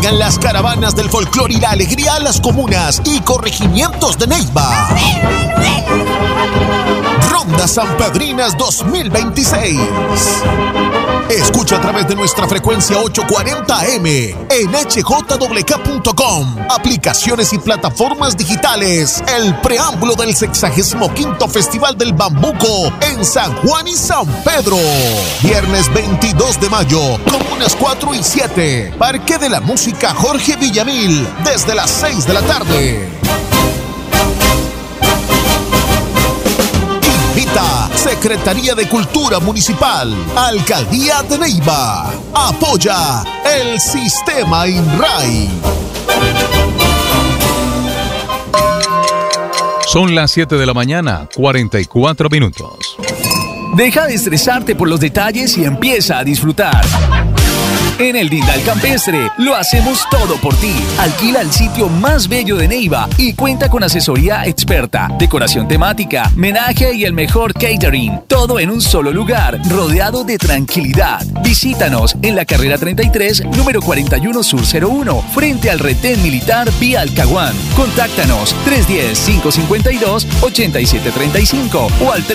Llegan las caravanas del folclor y la alegría a las comunas y corregimientos de Neiva. Ronda Sanpedrinas 2026. Escucha a través de nuestra frecuencia 840 AM en hjwk.com, aplicaciones y plataformas digitales. El preámbulo del 65º Festival del Bambuco en San Juan y San Pedro. Viernes 22 de mayo, comunas 4 y 7. Parque de la Música Jorge Villamil, desde las 6 de la tarde. Secretaría de Cultura Municipal, Alcaldía de Neiva. Apoya el Sistema INRAI. Son las 7 de la mañana, 44 minutos. Deja de estresarte por los detalles y empieza a disfrutar. En el Dindal Campestre lo hacemos todo por ti. Alquila el sitio más bello de Neiva y cuenta con asesoría experta, decoración temática, menaje y el mejor catering. Todo en un solo lugar, rodeado de tranquilidad. Visítanos en la carrera 33, número 41 Sur 01, frente al retén militar vía Alcahuán. Contáctanos 310-552-8735 o al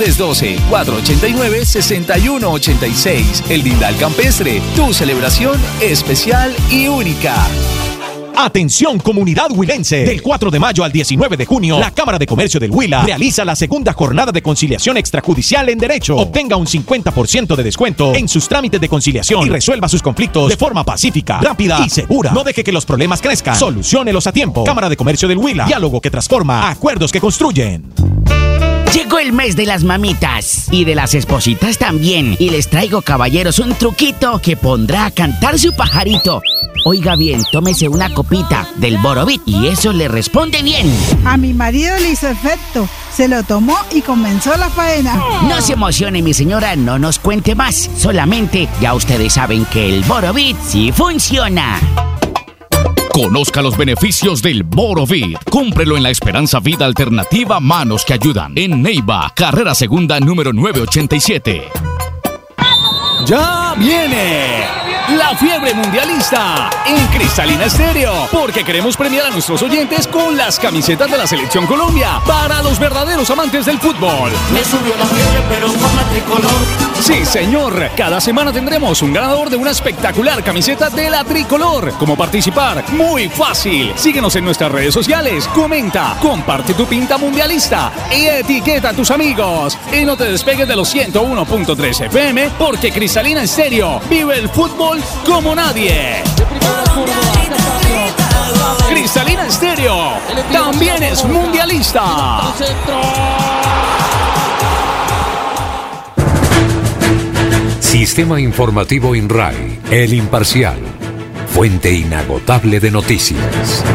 312-489-6186. El Dindal Campestre, tu celebración especial y única. Atención comunidad huilense, del 4 de mayo al 19 de junio, la Cámara de Comercio del Huila realiza la segunda jornada de conciliación extrajudicial en derecho. Obtenga un 50% de descuento en sus trámites de conciliación y resuelva sus conflictos de forma pacífica, rápida y segura. No deje que los problemas crezcan, soluciónelos a tiempo. Cámara de Comercio del Huila, diálogo que transforma, acuerdos que construyen. Llegó el mes de las mamitas y de las espositas también. Y les traigo, caballeros, un truquito que pondrá a cantar su pajarito. Oiga bien, tómese una copita del Borovit y eso le responde bien. A mi marido le hizo efecto. Se lo tomó y comenzó la faena. No se emocione, mi señora, no nos cuente más. Solamente ya ustedes saben que el Borovit sí funciona. Conozca los beneficios del Borovit. Cómprelo en la Esperanza Vida Alternativa Manos que Ayudan, en Neiva, carrera segunda número 987. ¡Ya viene! La fiebre mundialista en Cristalina Estéreo, porque queremos premiar a nuestros oyentes con las camisetas de la Selección Colombia para los verdaderos amantes del fútbol. Me subió la fiebre, pero con la tricolor. Sí, señor. Cada semana tendremos un ganador de una espectacular camiseta de la tricolor. ¿Cómo participar? Muy fácil. Síguenos en nuestras redes sociales, comenta, comparte tu pinta mundialista y etiqueta a tus amigos. Y no te despegues de los 101.3 FM, porque Cristalina Estéreo vive el fútbol como nadie. Cristalina Estéreo también es mundialista. Sistema Informativo INRAI, el imparcial, fuente inagotable de noticias.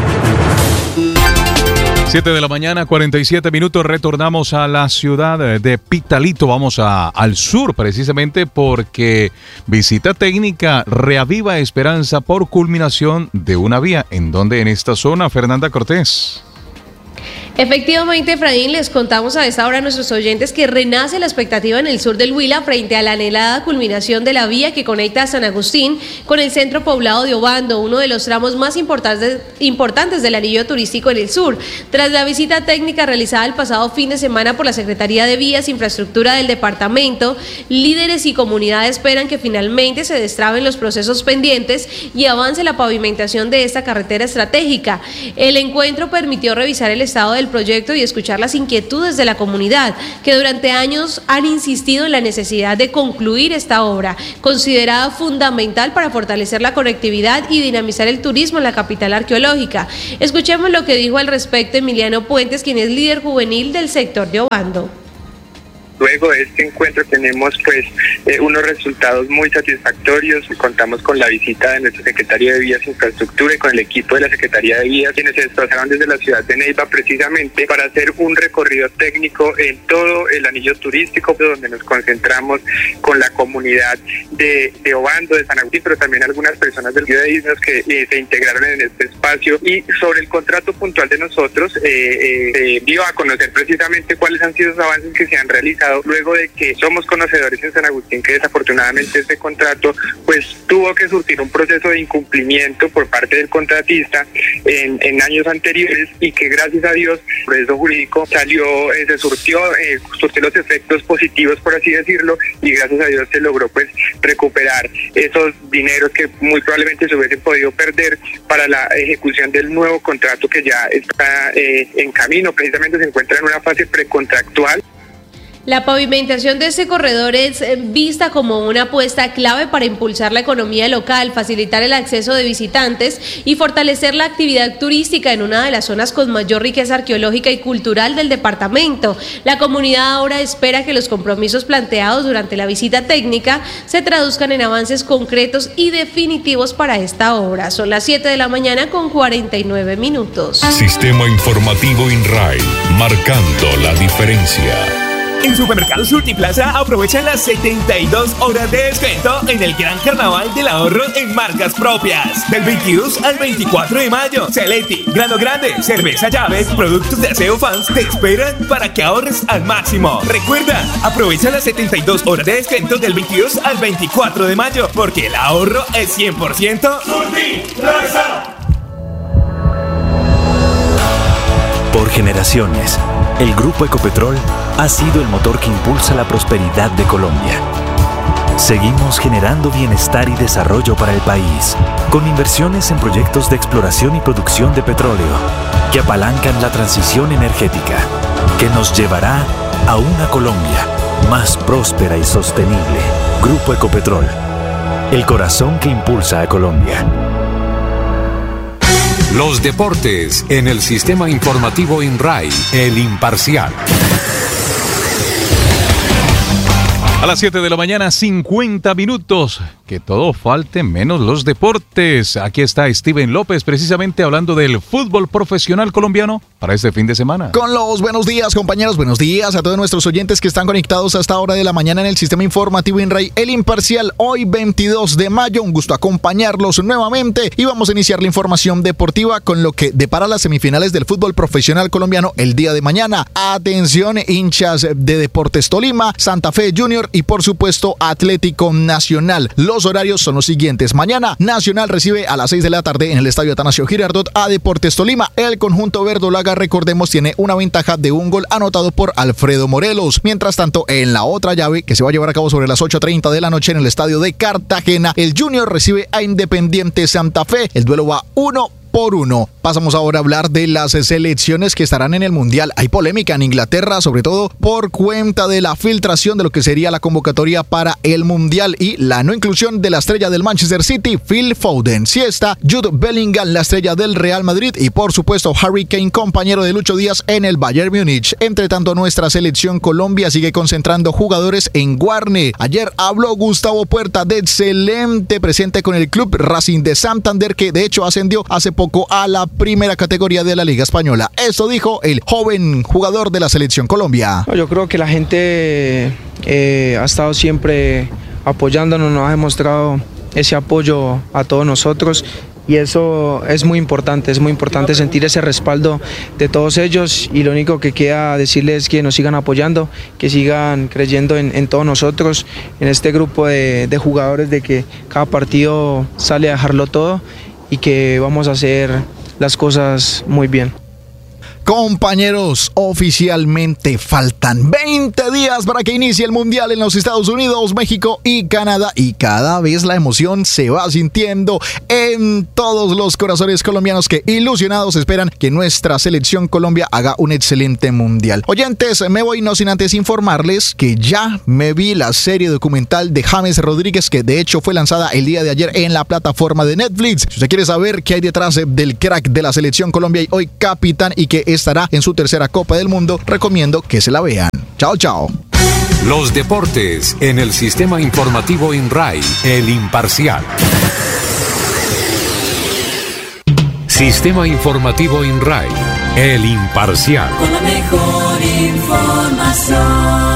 7 de la mañana, 47 minutos, retornamos a la ciudad de Pitalito. Vamos al sur precisamente porque visita técnica reaviva esperanza por culminación de una vía. ¿En dónde? En esta zona, Fernanda Cortés. Efectivamente, Efraín, les contamos a esta hora a nuestros oyentes que renace la expectativa en el sur del Huila frente a la anhelada culminación de la vía que conecta a San Agustín con el centro poblado de Obando, uno de los tramos más importantes del anillo turístico en el sur. Tras la visita técnica realizada el pasado fin de semana por la Secretaría de Vías e Infraestructura del departamento, líderes y comunidad esperan que finalmente se destraben los procesos pendientes y avance la pavimentación de esta carretera estratégica. El encuentro permitió revisar el estado del proyecto y escuchar las inquietudes de la comunidad, que durante años han insistido en la necesidad de concluir esta obra, considerada fundamental para fortalecer la conectividad y dinamizar el turismo en la capital arqueológica. Escuchemos lo que dijo al respecto Emiliano Puentes, quien es líder juvenil del sector de Obando. Luego de este encuentro tenemos unos resultados muy satisfactorios. Contamos con la visita de nuestro secretario de Vías e Infraestructura y con el equipo de la Secretaría de Vías, quienes se desplazaron desde la ciudad de Neiva precisamente para hacer un recorrido técnico en todo el anillo turístico, donde nos concentramos con la comunidad de Obando, de San Agustín, pero también algunas personas del Río de Isnos que se integraron en este espacio. Y sobre el contrato puntual de nosotros, dio a conocer precisamente cuáles han sido los avances que se han realizado resultado, luego de que somos conocedores en San Agustín que desafortunadamente este contrato pues tuvo que surtir un proceso de incumplimiento por parte del contratista en años anteriores, y que gracias a Dios el proceso jurídico se surtió los efectos positivos, por así decirlo, y gracias a Dios se logró pues recuperar esos dineros que muy probablemente se hubiesen podido perder para la ejecución del nuevo contrato que ya está en camino. Precisamente se encuentra en una fase precontractual. La pavimentación de este corredor es vista como una apuesta clave para impulsar la economía local, facilitar el acceso de visitantes y fortalecer la actividad turística en una de las zonas con mayor riqueza arqueológica y cultural del departamento. La comunidad ahora espera que los compromisos planteados durante la visita técnica se traduzcan en avances concretos y definitivos para esta obra. Son las 7 de la mañana con 49 minutos. Sistema Informativo INRAI, marcando la diferencia. En Supermercados Multiplaza aprovechan las 72 horas de descuento en el gran carnaval del ahorro en marcas propias. Del 22 al 24 de mayo, Celetti, Grano Grande, Cerveza Llaves, productos de aseo Fans te esperan para que ahorres al máximo. Recuerda, aprovecha las 72 horas de descuento del 22 al 24 de mayo, porque el ahorro es 100% Multiplaza. Por generaciones, el Grupo Ecopetrol ha sido el motor que impulsa la prosperidad de Colombia. Seguimos generando bienestar y desarrollo para el país, con inversiones en proyectos de exploración y producción de petróleo, que apalancan la transición energética, que nos llevará a una Colombia más próspera y sostenible. Grupo Ecopetrol, el corazón que impulsa a Colombia. Los deportes en el Sistema Informativo INRAI, El Imparcial. A las 7 de la mañana, 50 minutos. Que todo falte menos los deportes. Aquí está Steven López, precisamente hablando del fútbol profesional colombiano para este fin de semana. Con los buenos días, compañeros. Buenos días a todos nuestros oyentes que están conectados a esta hora de la mañana en el Sistema Informativo INRAI, El Imparcial. Hoy, 22 de mayo, un gusto acompañarlos nuevamente y vamos a iniciar la información deportiva con lo que depara las semifinales del fútbol profesional colombiano el día de mañana. Atención, hinchas de Deportes Tolima, Santa Fe Junior y por supuesto Atlético Nacional. Los horarios son los siguientes. Mañana Nacional recibe a las 6 de la tarde en el Estadio Atanasio Girardot a Deportes Tolima. El conjunto verdolaga, recordemos, tiene una ventaja de un gol anotado por Alfredo Morelos. Mientras tanto, en la otra llave que se va a llevar a cabo sobre las 8:30 de la noche en el Estadio de Cartagena, el Junior recibe a Independiente Santa Fe. El duelo va 1-1. Pasamos ahora a hablar de las selecciones que estarán en el Mundial. Hay polémica en Inglaterra, sobre todo por cuenta de la filtración de lo que sería la convocatoria para el Mundial y la no inclusión de la estrella del Manchester City, Phil Foden. Sí está Jude Bellingham, la estrella del Real Madrid, y por supuesto Harry Kane, compañero de Lucho Díaz en el Bayern Múnich. Entre tanto, nuestra selección Colombia sigue concentrando jugadores en Guarne. Ayer habló Gustavo Puerta de excelente presente con el club Racing de Santander, que de hecho ascendió hace poco a la primera categoría de la Liga Española. Esto dijo el joven jugador de la selección Colombia. Yo creo que la gente ha estado siempre apoyándonos, nos ha demostrado ese apoyo a todos nosotros y eso es muy importante sentir ese respaldo de todos ellos, y lo único que queda decirles es que nos sigan apoyando, que sigan creyendo en todos nosotros, en este grupo de jugadores, de que cada partido sale a dejarlo todo y que vamos a hacer las cosas muy bien. Compañeros, oficialmente faltan 20 días para que inicie el Mundial en los Estados Unidos, México y Canadá, y cada vez la emoción se va sintiendo en todos los corazones colombianos que, ilusionados, esperan que nuestra selección Colombia haga un excelente Mundial. Oyentes, me voy no sin antes informarles que ya me vi la serie documental de James Rodríguez, que de hecho fue lanzada el día de ayer en la plataforma de Netflix. Si usted quiere saber qué hay detrás del crack de la selección Colombia y hoy capitán, y que estará en su tercera Copa del Mundo, recomiendo que se la vean. Chao, chao. Los deportes en el Sistema Informativo INRAI, El Imparcial. Sistema Informativo INRAI, El Imparcial. Con la mejor información.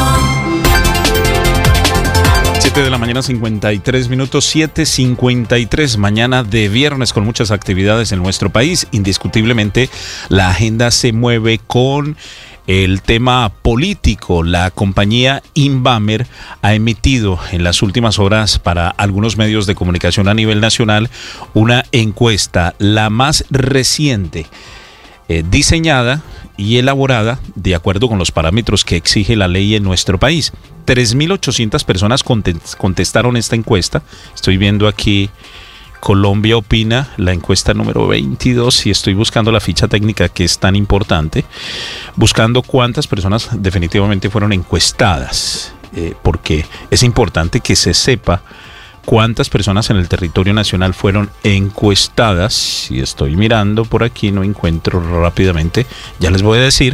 7 de la mañana, 53 minutos, 7:53, mañana de viernes con muchas actividades en nuestro país. Indiscutiblemente la agenda se mueve con el tema político. La compañía Invamer ha emitido en las últimas horas para algunos medios de comunicación a nivel nacional una encuesta, la más reciente, diseñada y elaborada de acuerdo con los parámetros que exige la ley en nuestro país. 3.800 personas contestaron esta encuesta. Estoy viendo aquí Colombia Opina, la encuesta número 22, y estoy buscando la ficha técnica que es tan importante, buscando cuántas personas definitivamente fueron encuestadas, porque es importante que se sepa cuántas personas en el territorio nacional fueron encuestadas. Si estoy mirando por aquí, no encuentro rápidamente, ya les voy a decir.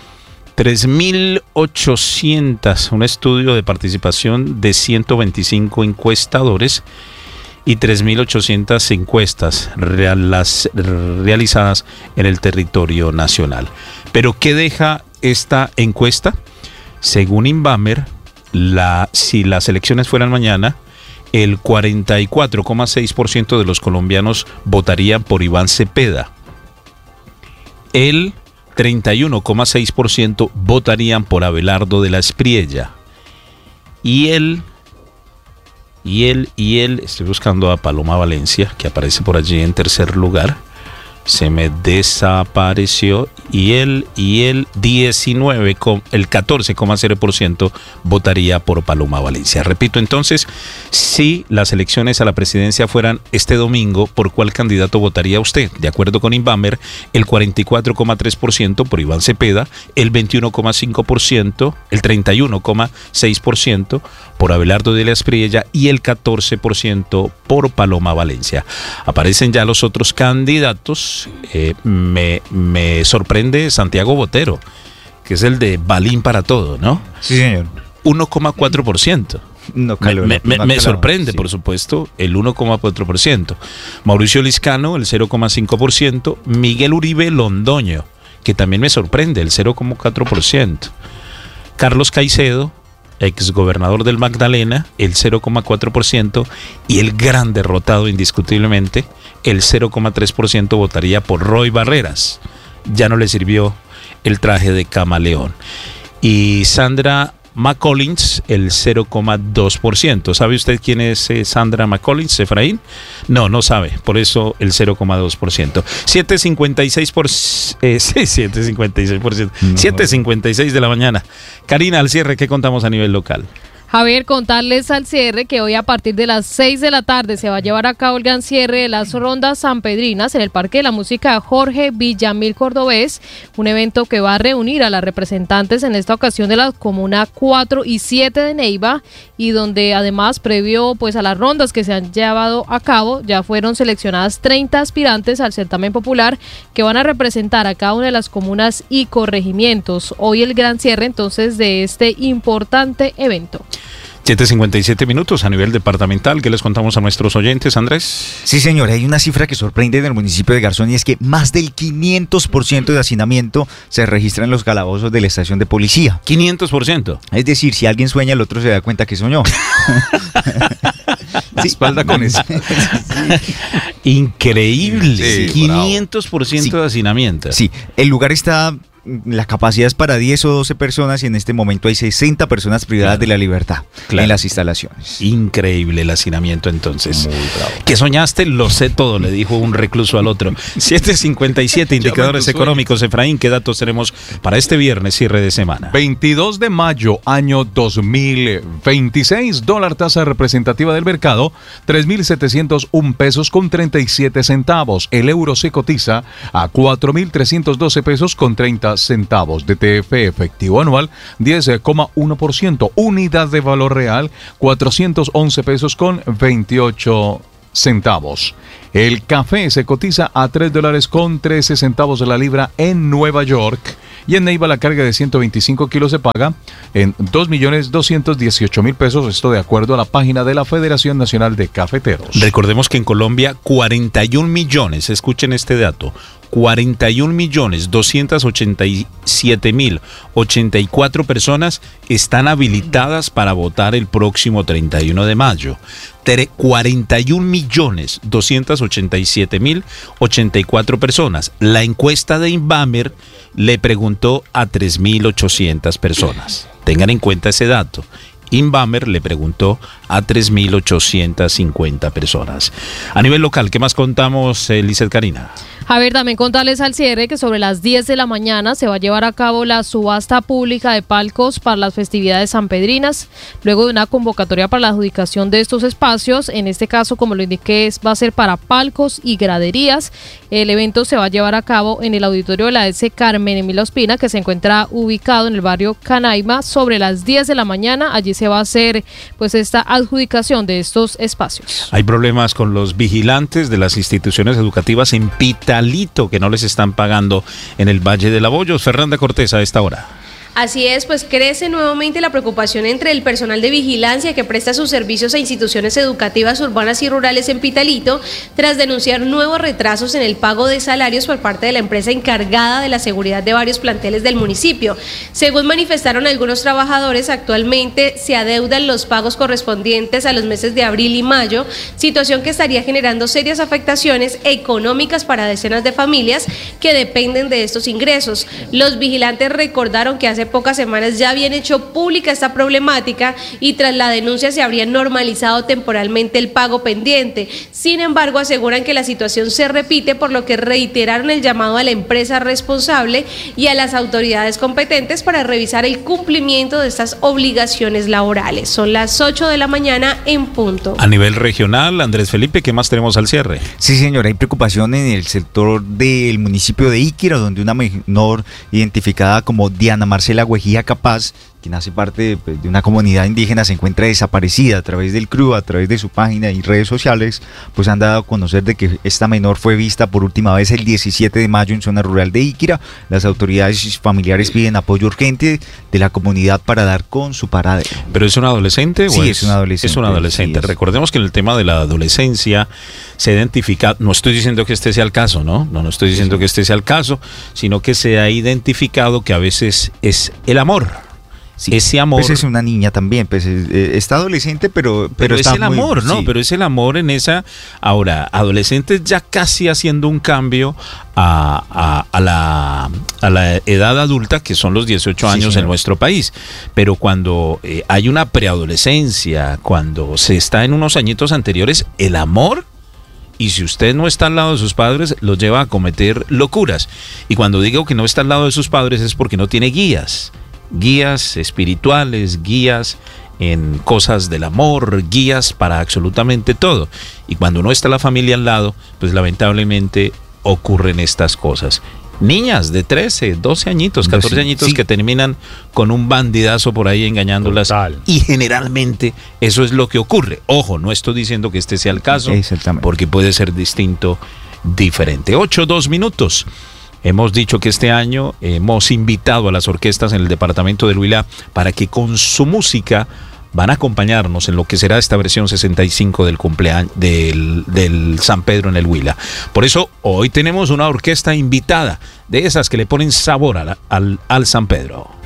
3.800, un estudio de participación de 125 encuestadores y 3.800 encuestas realizadas en el territorio nacional. ¿Pero qué deja esta encuesta? Según Invamer, si las elecciones fueran mañana, el 44,6% de los colombianos votarían por Iván Cepeda. El 31,6% votarían por Abelardo de la Espriella. Y él, estoy buscando a Paloma Valencia, que aparece por allí en tercer lugar. Se me desapareció. Y el 14,0% votaría por Paloma Valencia. Repito entonces, si las elecciones a la presidencia fueran este domingo, ¿por cuál candidato votaría usted? De acuerdo con Invamer, el 44,3% por Iván Cepeda, el 21,5%, el 31,6% por Abelardo de la Espriella y el 14% por Paloma Valencia. Aparecen ya los otros candidatos. Me sorprende Santiago Botero, que es el de Balín para todo, ¿no? Sí, señor. 1,4%. No, me sorprende, sí. Por supuesto, el 1,4%. Mauricio Liscano, el 0,5%. Miguel Uribe Londoño, que también me sorprende, el 0,4%. Carlos Caicedo, exgobernador del Magdalena, el 0,4%. Y el gran derrotado indiscutiblemente, el 0,3% votaría por Roy Barreras. Ya no le sirvió el traje de camaleón. Y Sandra McCollins, el 0,2%. ¿Sabe usted quién es Sandra McCollins, Efraín? No sabe, por eso el 0,2%. 7,56% de la mañana. Karina, al cierre, ¿qué contamos a nivel local? Javier, contarles al cierre que hoy a partir de las 6 de la tarde se va a llevar a cabo el gran cierre de las rondas sanpedrinas en el Parque de la Música Jorge Villamil Cordobés, un evento que va a reunir a las representantes en esta ocasión de la Comuna 4 y 7 de Neiva, y donde además previo a las rondas que se han llevado a cabo, ya fueron seleccionadas 30 aspirantes al certamen popular que van a representar a cada una de las comunas y corregimientos. Hoy el gran cierre entonces de este importante evento. 7:57 a nivel departamental. ¿Qué les contamos a nuestros oyentes, Andrés? Sí, señor, hay una cifra que sorprende en el municipio de Garzón, y es que más del 500% de hacinamiento se registra en los calabozos de la estación de policía. 500%. Es decir, si alguien sueña, el otro se da cuenta que soñó. Sí, espalda con eso. Increíble. Sí, 500% de hacinamiento. Sí, el lugar está... La capacidad es para 10 o 12 personas y en este momento hay 60 personas privadas de la libertad en las instalaciones. Increíble el hacinamiento entonces. Muy bravo. ¿Qué soñaste? Lo sé todo, le dijo un recluso al otro. 7:57 indicadores económicos. Efraín, ¿qué datos tenemos para este viernes, cierre de semana? 22 de mayo, año 2026, dólar tasa representativa del mercado, 3.701 pesos con 37 centavos. El euro se cotiza a 4.312 pesos con 30 centavos. DTF efectivo anual 10,1%. Unidad de valor real 411 pesos con 28 centavos. El café se cotiza a $3 con 13 centavos de la libra en Nueva York. Y en Neiva la carga de 125 kilos se paga en 2.218.000 pesos, esto de acuerdo a la página de la Federación Nacional de Cafeteros. Recordemos que en Colombia 41 millones, escuchen este dato, 41.287.084 personas están habilitadas para votar el próximo 31 de mayo. 41.287.084 personas. La encuesta de Inbamer le preguntó a 3.800 personas. Tengan en cuenta ese dato. Inbamer le preguntó a 3.850 personas. A nivel local, ¿qué más contamos, Lizeth Karina? A ver, también contarles al cierre que sobre las 10 de la mañana se va a llevar a cabo la subasta pública de palcos para las festividades sanpedrinas, luego de una convocatoria para la adjudicación de estos espacios. En este caso, como lo indiqué, va a ser para palcos y graderías. El evento se va a llevar a cabo en el auditorio de la S. Carmen Emilio Ospina, que se encuentra ubicado en el barrio Canaima, sobre las 10 de la mañana. Allí se va a hacer pues esta adjudicación de estos espacios. Hay problemas con los vigilantes de las instituciones educativas en Pitalito, que no les están pagando en el Valle de Laboyos. Fernanda Cortés, a esta hora. Así es, pues crece nuevamente la preocupación entre el personal de vigilancia que presta sus servicios a instituciones educativas urbanas y rurales en Pitalito, tras denunciar nuevos retrasos en el pago de salarios por parte de la empresa encargada de la seguridad de varios planteles del municipio. Según manifestaron algunos trabajadores, actualmente se adeudan los pagos correspondientes a los meses de abril y mayo, situación que estaría generando serias afectaciones económicas para decenas de familias que dependen de estos ingresos. Los vigilantes recordaron que hace pocas semanas ya habían hecho pública esta problemática y tras la denuncia se habría normalizado temporalmente el pago pendiente. Sin embargo, aseguran que la situación se repite, por lo que reiteraron el llamado a la empresa responsable y a las autoridades competentes para revisar el cumplimiento de estas obligaciones laborales. Son las 8 de la mañana en punto. A nivel regional, Andrés Felipe, ¿qué más tenemos al cierre? Sí, señor, hay preocupación en el sector del municipio de Íquira, donde una menor identificada como Diana Marcela Huejía Capaz, quien hace parte de una comunidad indígena, se encuentra desaparecida. A través del CRU, a través de su página y redes sociales, pues han dado a conocer de que esta menor fue vista por última vez el 17 de mayo en zona rural de Íquira. Las autoridades y familiares piden apoyo urgente de la comunidad para dar con su paradero. ¿Pero es un adolescente? Sí, es un adolescente. Es un adolescente. Sí, recordemos que en el tema de la adolescencia se identifica, no estoy diciendo que este sea el caso, ¿no? No estoy diciendo que este sea el caso, sino que se ha identificado que a veces es el amor. Sí, ese amor. Pues es una niña también, pues está adolescente, pero es el amor, ¿no? Sí. Pero es el amor en esa. Ahora, adolescentes ya casi haciendo un cambio a la edad adulta, que son los 18 años en nuestro país. Pero cuando hay una preadolescencia, cuando se está en unos añitos anteriores, el amor. Y si usted no está al lado de sus padres, los lleva a cometer locuras. Y cuando digo que no está al lado de sus padres es porque no tiene guías espirituales, guías en cosas del amor, guías para absolutamente todo. Y cuando no está la familia al lado, pues lamentablemente ocurren estas cosas. Niñas de 13, 12 añitos, 14 añitos que terminan con un bandidazo por ahí engañándolas. Total. Y generalmente eso es lo que ocurre. Ojo, no estoy diciendo que este sea el caso, porque puede ser distinto, diferente. 8:02 minutos. Hemos dicho que este año hemos invitado a las orquestas en el departamento del Huila para que con su música van a acompañarnos en lo que será esta versión 65 del cumpleaños del San Pedro en el Huila. Por eso hoy tenemos una orquesta invitada, de esas que le ponen sabor al San Pedro.